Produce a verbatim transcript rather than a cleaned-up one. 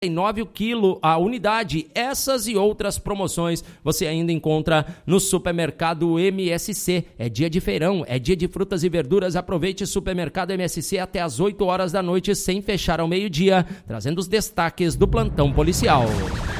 nove o quilo a unidade. Essas e outras promoções você ainda encontra no Supermercado M S C. É dia de feirão, é dia de frutas e verduras. Aproveite Supermercado M S C até às oito horas da noite, sem fechar ao meio-dia, trazendo os destaques do plantão policial.